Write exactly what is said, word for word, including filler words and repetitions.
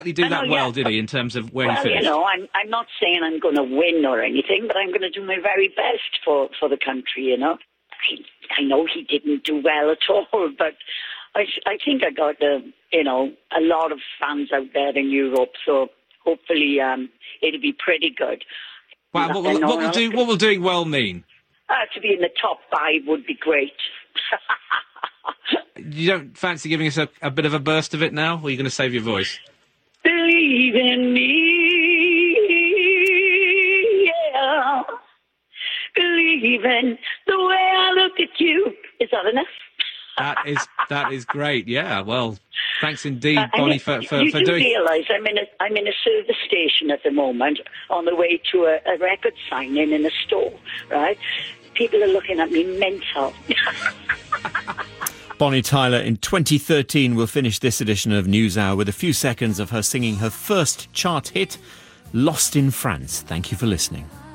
He did that know, well, yeah, did he, in terms of where well, he finished? you know, I'm I'm not saying I'm going to win or anything, but I'm going to do my very best for, for the country, you know. I, I know he didn't do well at all, but I, I think I got, uh, you know, a lot of fans out there in Europe, so hopefully um, it'll be pretty good. Wow, what will, what will do? What will doing well mean? Uh, to be in the top five would be great. You don't fancy giving us a, a bit of a burst of it now, or are you going to save your voice? Believe in me, yeah. Believe in the way I look at you. Is that enough? That is that is great. Yeah. Well, thanks indeed, uh, Bonnie, I mean, for, for, you for do doing. realise I'm in a I'm in a service station at the moment, on the way to a, a record signing in a store. Right? People are looking at me mental. Bonnie Tyler in twenty thirteen will finish this edition of NewsHour with a few seconds of her singing her first chart hit, Lost in France. Thank you for listening.